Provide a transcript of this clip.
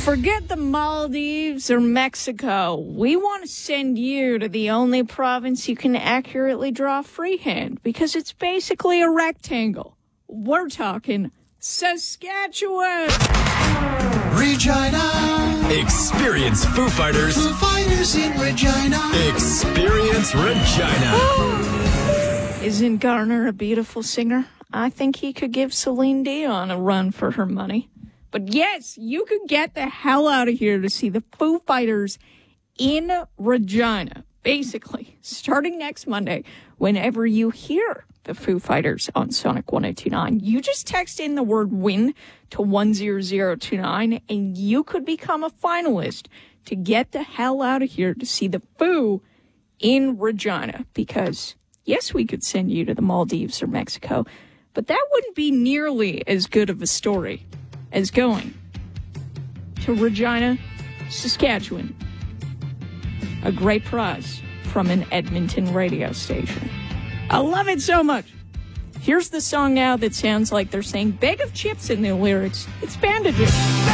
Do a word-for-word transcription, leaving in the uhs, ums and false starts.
Forget the Maldives or Mexico. We want to send you to the only province you can accurately draw freehand because it's basically a rectangle. We're talking Saskatchewan. Regina. Experience Foo Fighters. Foo Fighters in Regina. Experience Regina. Isn't Garner a beautiful singer? I think he could give Celine Dion a run for her money. But yes, you could get the hell out of here to see the Foo Fighters in Regina. Basically, starting next Monday, whenever you hear the Foo Fighters on Sonic one oh two nine, you just text in the word win to one zero zero two nine, and you could become a finalist to get the hell out of here to see the Foo in Regina. Because, yes, we could send you to the Maldives or Mexico, but that wouldn't be nearly as good of a story as going to Regina, Saskatchewan. A great prize from an Edmonton radio station. I love it so much. Here's the song now that sounds like they're saying bag of chips in their lyrics. It's Bandages.